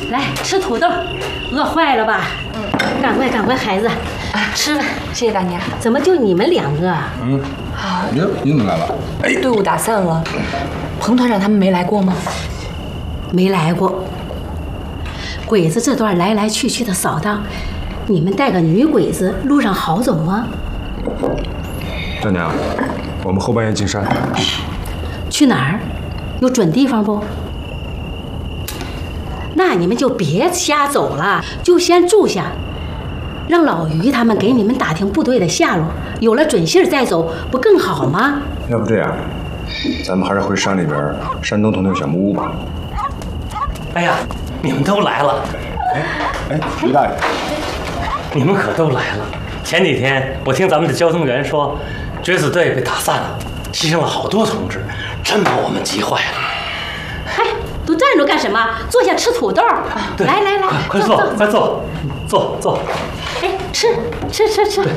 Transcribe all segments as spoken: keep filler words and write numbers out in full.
来吃土豆，饿坏了吧？嗯，赶快赶快，孩子，吃吧。 谢谢大娘。 怎么就你们两个？ 嗯，哟，你怎么来了？ 哎，队伍打散了，彭团长他们没来过吗？ 没来过。鬼子这段来来去去的扫荡，你们带个女鬼子，路上好走吗？ 大娘，我们后半夜进山。 去哪儿？有准地方不？那你们就别瞎走了，就先住下，让老于他们给你们打听部队的下落，有了准信儿再走，不更好吗？ 要不这样，咱们还是回山里边山东头那个小木屋吧。 哎呀，你们都来了！ 哎哎，于大爷， 你们可都来了。前几天我听咱们的交通员说，决死队被打散了，牺牲了好多同志，真把我们急坏了。 哎，都站着干什么？坐下吃土豆。来来来， 快坐，快坐，坐坐。 哎，吃吃吃吃。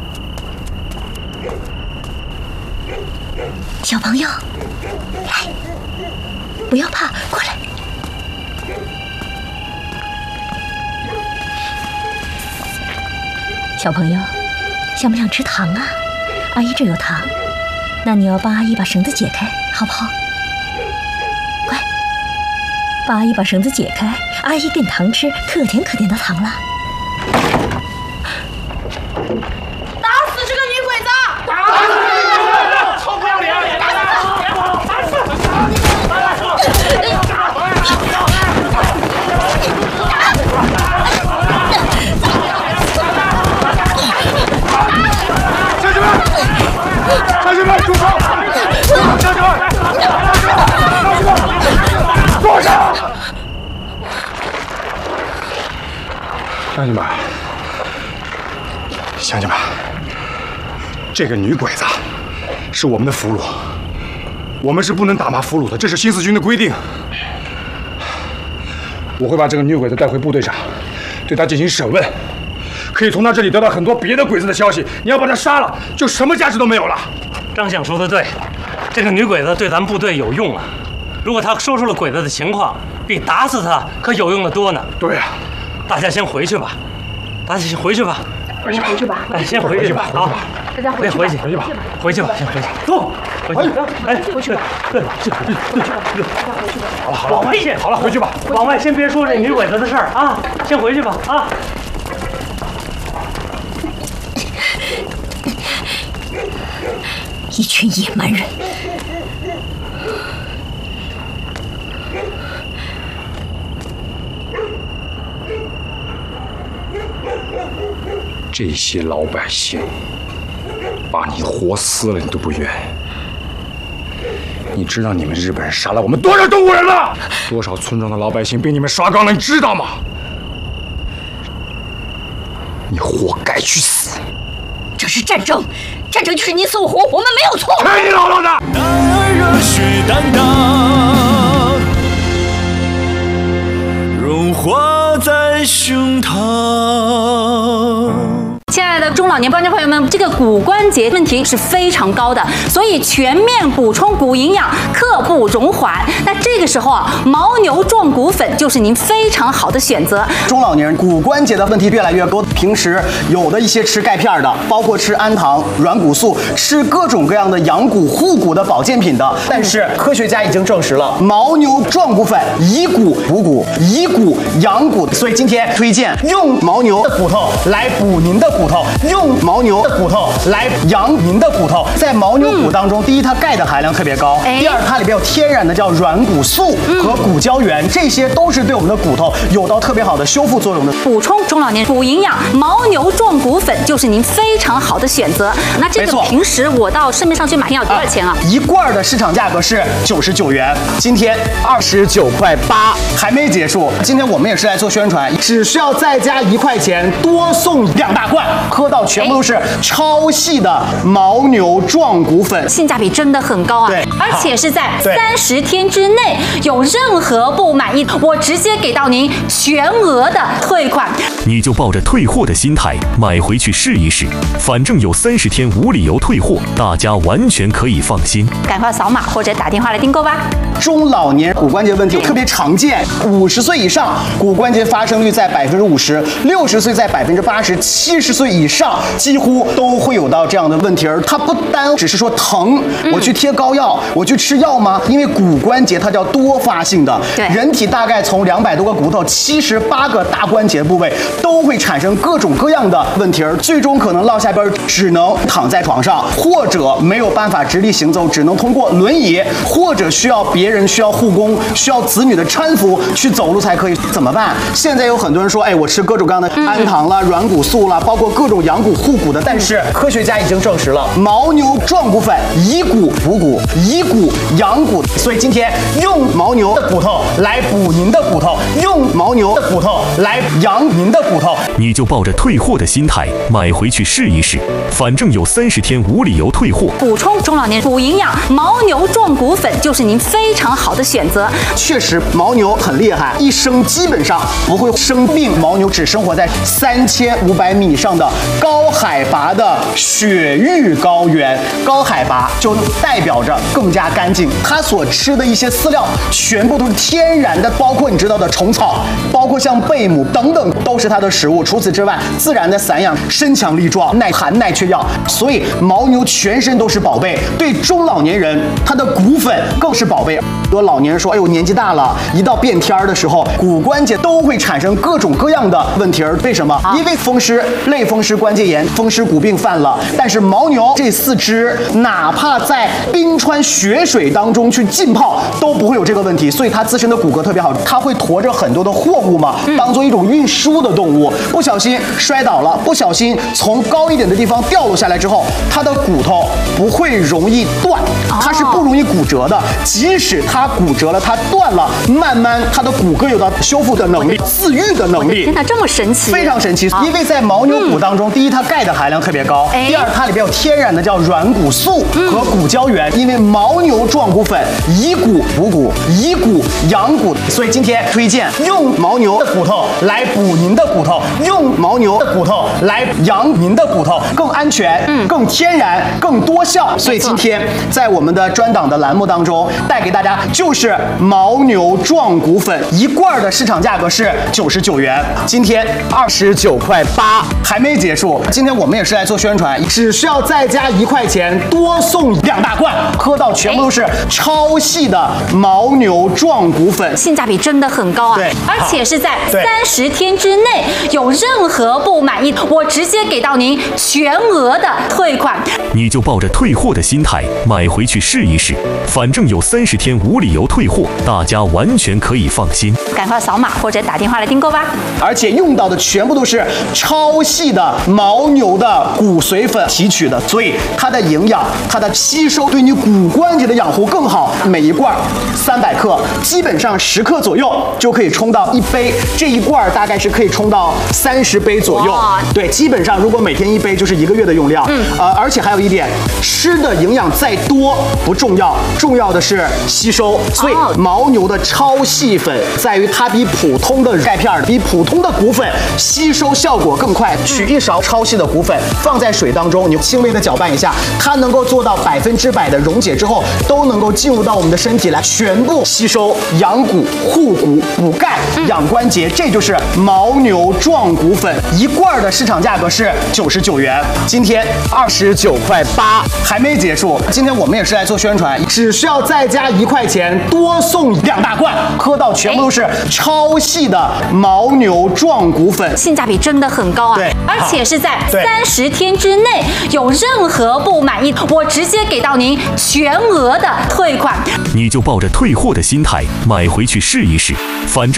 小朋友，来，不要怕，过来。小朋友，想不想吃糖啊？阿姨这有糖，那你要帮阿姨把绳子解开，好不好？快，帮阿姨把绳子解开，阿姨给你糖吃，可甜可甜的糖了。 打死这个女鬼子！ 打死这个女鬼子！臭不要脸！打死！打死！ 乡亲们，乡亲们，住手！乡亲们，乡亲们，坐下！乡亲们，乡亲们，这个女鬼子是我们的俘虏，我们是不能打骂俘虏的，这是新四军的规定。我会把这个女鬼子带回部队上，对她进行审问。可以从他这里得到很多别的鬼子的消息。你要把他杀了，就什么价值都没有了。 张相说的对，这个女鬼子对咱们部队有用啊。如果她说出了鬼子的情况，比打死她可有用的多呢。 对呀、啊， 大家先回去吧，大家先回去吧。 大家回去吧。 哎，先回去吧。好， 大家回去。 回去，回去吧，回去吧，先回去。走，回去。哎， 回去吧。 对，去， 回去吧。大家回去吧。 好了，好了， 往外先， 好了，回去吧。 往外先别说这女鬼子的事儿啊，先回去吧啊。 一群野蛮人！ 这些老百姓把你活撕了，你都不冤。你知道你们日本人杀了我们多少中国人吗？多少村庄的老百姓被你们刷光了，你知道吗？你活该去死！ 这是战争，战争就是你死我活，我们没有错。 去你姥姥的！ 男儿热血担当，融化在胸膛。 亲爱的中老年观众朋友们，这个骨关节问题是非常高的，所以全面补充骨营养，刻不容缓。那这个时候啊，牦牛壮骨粉就是您非常好的选择。 中老年人骨关节的问题越来越多，平时有的一些吃钙片的，包括吃氨糖、软骨素，吃各种各样的养骨护骨的保健品的，但是科学家已经证实了，牦牛壮骨粉以骨补骨，以骨养骨，所以今天推荐用牦牛的骨头来补您的骨头，用牦牛的骨头来养您的骨头。在牦牛骨当中，第一，它钙的含量特别高；第二，它里边有天然的叫软骨素和骨胶原，这些都是对我们的骨头有到特别好的修复作用的。 补充中老年骨营养，牦牛壮骨粉就是您非常好的选择。那这个平时我到市面上去买要多少钱啊？ 啊一罐的市场价格是九十九元，今天二十九块八，还没结束。今天我们也是来做宣传，只需要再加一块钱，多送两大罐。 喝到全部都是超细的牦牛壮骨粉， 性价比真的很高啊！ 对， 而且是在对三十天之内，有任何不满意，我直接给到您全额的退款。 你就抱着退货的心态买回去试一试，反正有三十天无理由退货，大家完全可以放心。 赶快扫码或者打电话来订购吧。 中老年骨关节问题特别常见，五十岁以上骨关节发生率在百分之五十，六十岁在百分之八十，七十岁以上几乎都会有到这样的问题。而它不单只是说疼，我去贴膏药，我去吃药吗？因为骨关节它叫多发性的， 对， 人体大概从两百多个骨头，七十八个大关节部位都会产生各种各样的问题，而最终可能落下边只能躺在床上，或者没有办法直立行走，只能通过轮椅，或者需要别人需要护工，需要子女的搀扶去走路才可以，怎么办？现在有很多人说，哎，我吃各种各样的氨糖啦、软骨素啦，包括各种养骨护骨的，但是科学家已经证实了，牦牛壮骨粉以骨补骨，以骨养骨，所以今天用牦牛的骨头来补您的骨头，用牦牛的骨头来养您的骨头。 你就抱着退货的心态买回去试一试，反正有三十天无理由退货。 补充中老年骨营养，牦牛壮骨粉就是您非常好的选择。 确实，牦牛很厉害，一生基本上不会生病。牦牛只生活在三千五百米以上的高海拔的雪域高原，高海拔就代表着更加干净。它所吃的一些饲料全部都是天然的，包括你知道的虫草，包括像贝母等等都是它的食物。除此之外，自然的散养，身强力壮，耐寒耐缺药，所以牦牛全身都是宝贝。对中老年人，它的骨粉更是宝贝。很多老年人说，哎呦，年纪大了，一到变天的时候，骨关节都会产生各种各样的问题。为什么？因为风湿、类风湿关节炎、风湿骨病犯了。但是牦牛这四肢，哪怕在冰川雪水当中去浸泡，都不会有这个问题。所以它自身的骨骼特别好，它会驮着很多的货物嘛，当做一种运输的动物。不小心摔倒了，不小心从高一点的地方掉落下来之后，它的骨头不会容易断，它是不容易骨折的。即使它骨折了，它断了，慢慢它的骨骼有到修复的能力、自愈的能力。 天哪，这么神奇！ 非常神奇，因为在牦牛骨当中，第一，它钙的含量特别高；第二，它里边有天然的叫软骨素和骨胶原。因为牦牛壮骨粉以骨补骨，以骨养骨，所以今天推荐用牦牛的骨头来补您的骨头，用牦牛的骨头来养您的骨头，更安全、更天然、更多效。所以今天在我们的专档的栏目当中，带给大家就是牦牛壮骨粉一罐的市场价格是九十九元，今天二十九块八，还没结束。今天我们也是来做宣传，只需要再加一块钱，多送两大罐，喝到全部都是超细的牦牛壮骨粉， 性价比真的很高啊！ 对， 而且是在对三十天之内，有任何不满意，我直接给到您全额的退款。 你就抱着退货的心态买回去试一试，反正有三十天无理由退货，大家完全可以放心。 赶快扫码或者打电话来订购吧。 而且用到的全部都是超细的牦牛的骨髓粉提取的，所以它的营养、它的吸收对你骨关节的养护更好。每一罐三百克，基本上十克左右就可以冲到一杯，这一罐大概是可以冲到三十杯左右。对，基本上如果每天一杯就是一个月的用量。嗯，呃，而且还有一点，吃的营养再多不重要，重要的是吸收。所以牦牛的超细粉在于它比普通的钙片、比普通的骨粉吸收效果更快。取一勺超细的骨粉放在水当中，你轻微的搅拌一下，它能够做到百分之百的溶解之后，都能够进入到我们的身体来，全部吸收、养骨、护骨、补钙、养关节。这就是牦牛壮骨粉一罐的市场价格是九十九元，今天二十九块八，还没结束。今天我们也是来做宣传，只需要再加一块钱，多送两大罐，喝到全部都是超细的牦牛壮骨粉， 性价比真的很高啊！ 对， 而且是在对三十天之内，有任何不满意，我直接给到您全额的退款。 你就抱着退货的心态买回去试一试，反正有三十。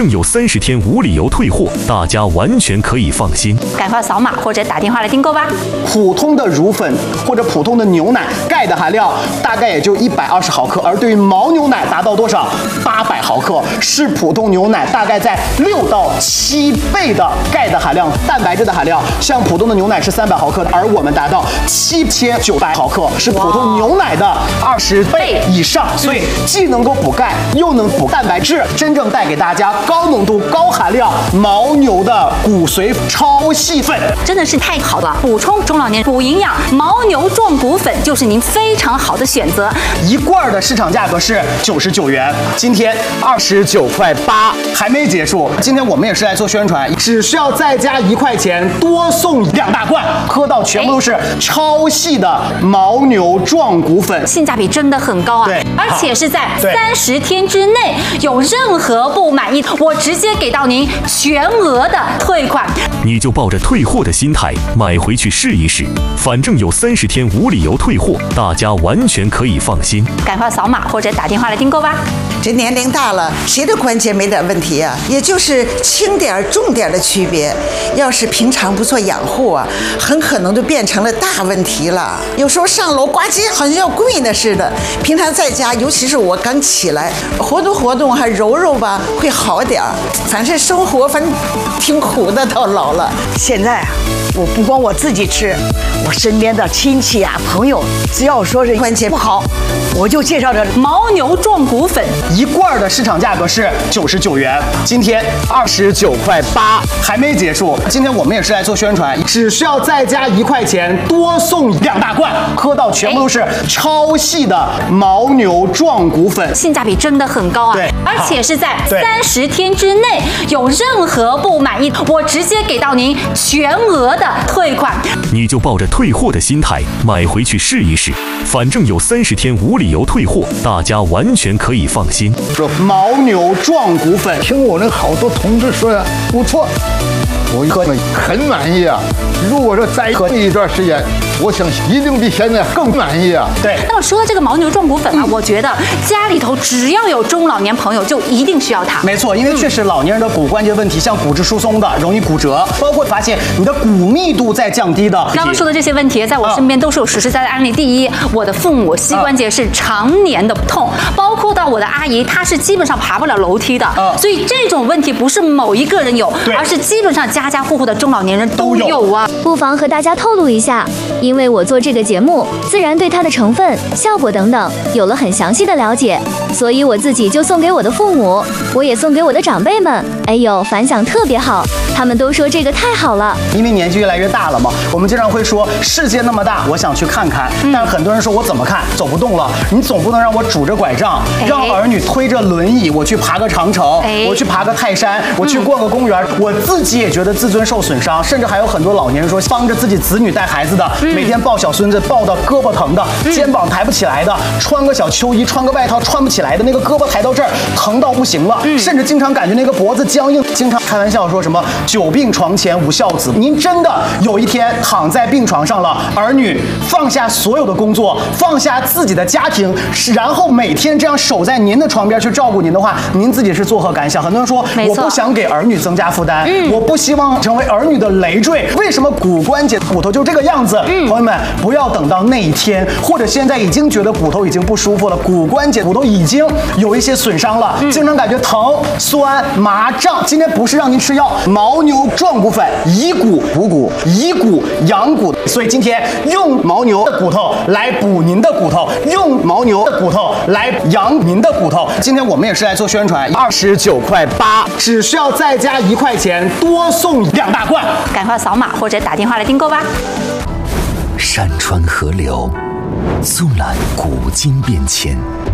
十天无理由退货，大家完全可以放心。 赶快扫码或者打电话来订购吧。 普通的乳粉或者普通的牛奶，钙的含量大概也就一百二十毫克，而对于牦牛奶达到多少？八百毫克，是普通牛奶大概在六到七倍的钙的含量，蛋白质的含量。像普通的牛奶是三百毫克的，而我们达到七千九百毫克，是普通牛奶的二十倍以上。所以既能够补钙，又能补蛋白质，真正带给大家高浓度、高含量牦牛的骨髓超细粉， 真的是太好了！补充中老年补营养，牦牛壮骨粉就是您非常好的选择。 一罐的市场价格是九十九元，今天二十九块八，还没结束。今天我们也是来做宣传，只需要再加一块钱，多送两大罐，喝到全部都是超细的牦牛壮骨粉， 性价比真的很高啊！ 对， 而且是在三十天之内，有任何不满意，我直接给到您全额的退款。 你就抱着退货的心态买回去试一试，反正有三十天无理由退货，大家完全可以放心。 赶快扫码或者打电话来订购吧。 这年龄大了，谁的关节没点问题啊？也就是轻点重点的区别。要是平常不做养护啊，很可能就变成了大问题了。有时候上楼呱唧，好像要跪那似的。平常在家，尤其是我刚起来，活动活动还揉揉吧，会好点儿。反正生活反正挺苦的，到老了。 现在啊，我不光我自己吃，我身边的亲戚啊、朋友，只要说是关节不好，我就介绍这牦牛壮骨粉。 一罐的市场价格是九十九元，今天二十九块八，还没结束。今天我们也是来做宣传，只需要再加一块钱，多送两大罐，喝到全部都是超细的牦牛壮骨粉， 性价比真的很高啊！ 对， 而且是在三十天之内，有任何不满意，我直接给到您全额的退款。 你就抱着退货的心态买回去试一试，反正有三十天无理由退货，大家完全可以放心。 说牦牛壮骨粉， 听我那好多同志说呀，不错，我喝很满意啊。如果说再喝一段时间，我想一定比现在更满意啊。 对。 那么说到这个牦牛壮骨粉啊，嗯、我觉得家里头只要有中老年朋友，就一定需要它。 没错，因为确实老年人的骨关节问题，像骨质疏松的，容易骨折，包括发现你的骨密度在降低的。 刚刚说的这些问题，在我身边都是有实实在在案例。第一，我的父母膝关节是常年的痛，包括到我的阿姨，她是基本上爬不了楼梯的。 嗯、 所以这种问题不是某一个人有，而是基本上家家户户的中老年人都有啊。 不妨和大家透露一下，因为我做这个节目，自然对它的成分、效果等等有了很详细的了解，所以我自己就送给我的父母，我也送给我的长辈们。哎呦，反响特别好，他们都说这个太好了。 因为年纪越来越大了嘛，我们经常会说世界那么大，我想去看看。嗯、但是很多人说我怎么看，走不动了。你总不能让我拄着拐杖，哎、让儿女推着轮椅，我去爬个长城，哎、我去爬个泰山，我去逛个公园。嗯、我自己也觉得自尊受损伤，甚至还有很多老年人说帮着自己子女带孩子的，嗯、每天抱小孙子抱到胳膊疼的，嗯、肩膀抬不起来的，穿个小秋衣，穿个外套穿不起来的，那个胳膊抬到这儿疼到不行了，嗯、甚至经常感觉那个脖子僵硬，经常开玩笑说什么久病床前无孝子。您真的有一天躺在病床上了，儿女放下所有的工作，放下自己的家庭，然后每天这样守在您的床边去照顾您的话，您自己是作何感想？很多人说我不想给儿女增加负担，嗯、我不希望成为儿女的累赘。为什么骨关节骨头就这个样子？嗯、朋友们，不要等到那一天，或者现在已经觉得骨头已经不舒服了，骨关节骨头已经有一些损伤了，嗯、经常感觉疼、酸、麻、胀。今天不是让您吃药，牦牛壮骨粉以骨补骨，以骨养骨，所以今天用牦牛的骨头来补您的骨头，用牦牛的骨头来养您的骨头。今天我们也是来做宣传，二十九块八，只需要再加一块钱，多送两大罐。 赶快扫码或者打电话来订购吧。 山川河流，纵览古今变迁，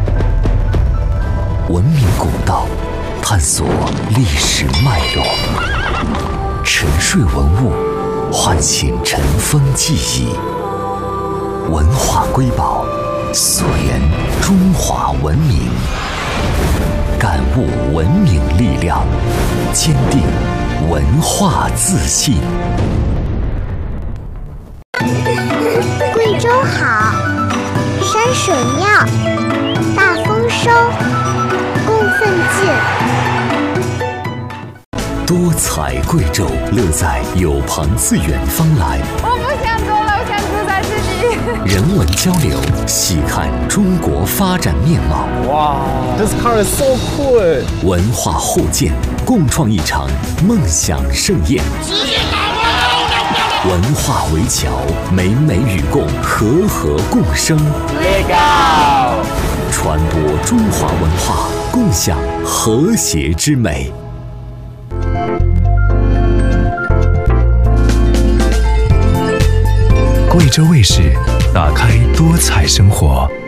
文明古道，探索历史脉络，沉睡文物，唤醒尘封记忆，文化瑰宝，溯源中华文明，感悟文明力量，坚定文化自信。 贵州好，山水妙，大丰收，供奉进。 多彩贵州，乐在有朋自远方来。 我不想走了，我想住在这里。 人文交流，细看中国发展面貌。 哇 ，This car is so cool！ 文化互鉴，共创一场梦想盛宴。文化围桥，美美与共，和和共生。 Legal！ 传播中华文化，共享和谐之美。 贵州卫视，打开多彩生活。